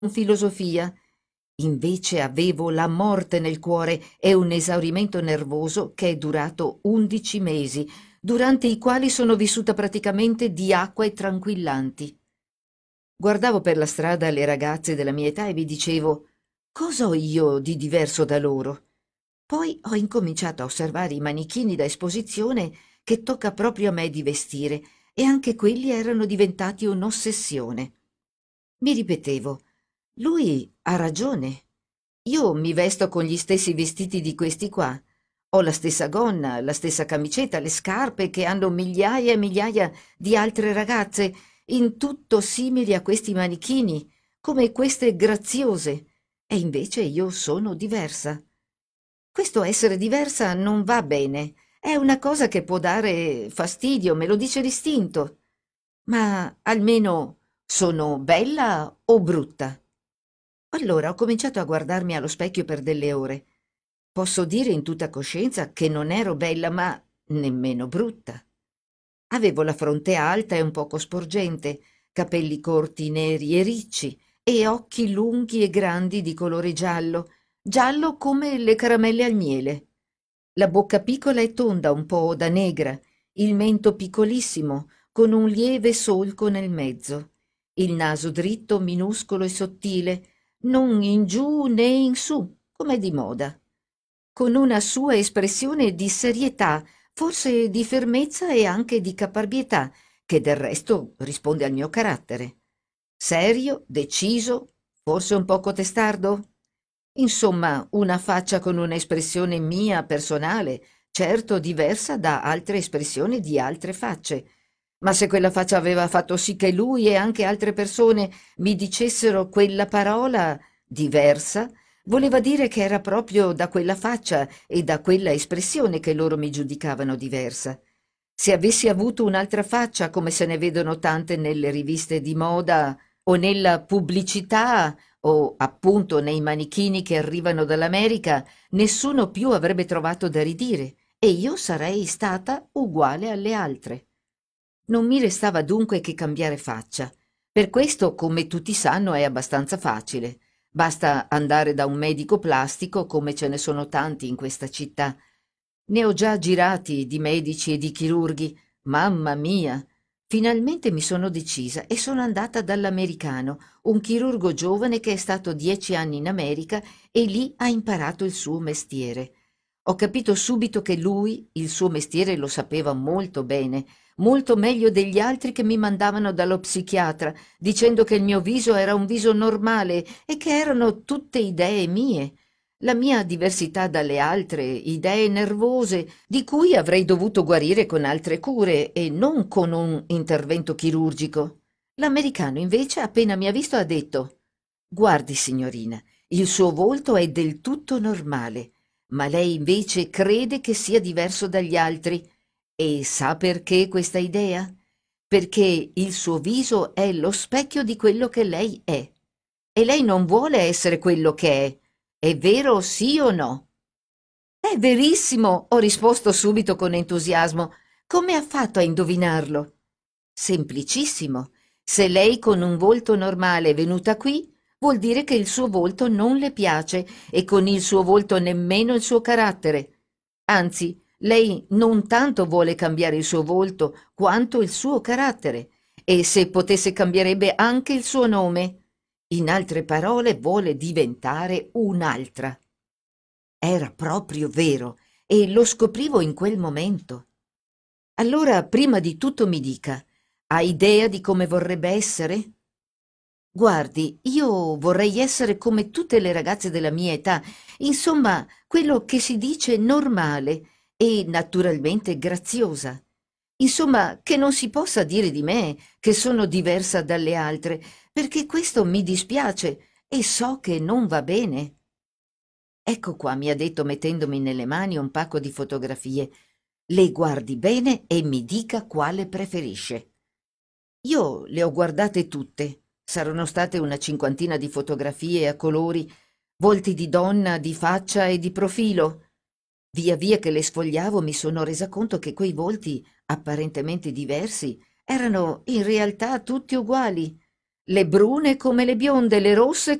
filosofia. Invece avevo la morte nel cuore e un esaurimento nervoso che è durato 11 mesi, durante i quali sono vissuta praticamente di acqua e tranquillanti. Guardavo per la strada le ragazze della mia età e mi dicevo: cosa ho io di diverso da loro? Poi ho incominciato a osservare i manichini da esposizione che tocca proprio a me di vestire, e anche quelli erano diventati un'ossessione. Mi ripetevo: lui ha ragione. Io mi vesto con gli stessi vestiti di questi qua. Ho la stessa gonna, la stessa camicetta, le scarpe che hanno migliaia e migliaia di altre ragazze, in tutto simili a questi manichini, come queste graziose. E invece io sono diversa. Questo essere diversa non va bene. È una cosa che può dare fastidio, me lo dice l'istinto. Ma almeno sono bella o brutta? Allora ho cominciato a guardarmi allo specchio per delle ore. Posso dire in tutta coscienza che non ero bella, ma nemmeno brutta. Avevo la fronte alta e un poco sporgente, capelli corti neri e ricci, e occhi lunghi e grandi di colore giallo, giallo come le caramelle al miele. La bocca piccola e tonda, un po' da negra, il mento piccolissimo, con un lieve solco nel mezzo, il naso dritto, minuscolo e sottile, non in giù né in su, come di moda, con una sua espressione di serietà, forse di fermezza e anche di caparbietà, che del resto risponde al mio carattere. Serio, deciso, forse un poco testardo? Insomma, una faccia con un'espressione mia personale, certo diversa da altre espressioni di altre facce. Ma se quella faccia aveva fatto sì che lui e anche altre persone mi dicessero quella parola diversa, voleva dire che era proprio da quella faccia e da quella espressione che loro mi giudicavano diversa. Se avessi avuto un'altra faccia, come se ne vedono tante nelle riviste di moda o nella pubblicità o appunto nei manichini che arrivano dall'America, nessuno più avrebbe trovato da ridire e io sarei stata uguale alle altre. Non mi restava dunque che cambiare faccia. Per questo, come tutti sanno, è abbastanza facile. Basta andare da un medico plastico, come ce ne sono tanti in questa città. Ne ho già girati di medici e di chirurghi. Mamma mia! Finalmente mi sono decisa e sono andata dall'americano, un chirurgo giovane che è stato 10 anni in America e lì ha imparato il suo mestiere. Ho capito subito che lui il suo mestiere lo sapeva molto bene, molto meglio degli altri che mi mandavano dallo psichiatra, dicendo che il mio viso era un viso normale e che erano tutte idee mie, la mia diversità dalle altre, idee nervose, di cui avrei dovuto guarire con altre cure e non con un intervento chirurgico. L'americano invece, appena mi ha visto, ha detto: guardi, signorina, il suo volto è del tutto normale, ma lei invece crede che sia diverso dagli altri. E sa perché questa idea? Perché il suo viso è lo specchio di quello che lei è. E lei non vuole essere quello che è. È vero, sì o no? È verissimo, ho risposto subito con entusiasmo. Come ha fatto a indovinarlo? Semplicissimo. Se lei con un volto normale è venuta qui, vuol dire che il suo volto non le piace e con il suo volto nemmeno il suo carattere. Anzi, lei non tanto vuole cambiare il suo volto quanto il suo carattere, e se potesse cambierebbe anche il suo nome. In altre parole, vuole diventare un'altra. Era proprio vero, e lo scoprivo in quel momento. Allora, prima di tutto mi dica, ha idea di come vorrebbe essere? Guardi, io vorrei essere come tutte le ragazze della mia età, insomma, quello che si dice normale e naturalmente graziosa. Insomma, che non si possa dire di me che sono diversa dalle altre, perché questo mi dispiace e so che non va bene. Ecco qua, mi ha detto mettendomi nelle mani un pacco di fotografie. Le guardi bene e mi dica quale preferisce. Io le ho guardate tutte. Saranno state una cinquantina di fotografie a colori, volti di donna, di faccia e di profilo. Via via che le sfogliavo mi sono resa conto che quei volti, apparentemente diversi, erano in realtà tutti uguali. le brune come le bionde, le rosse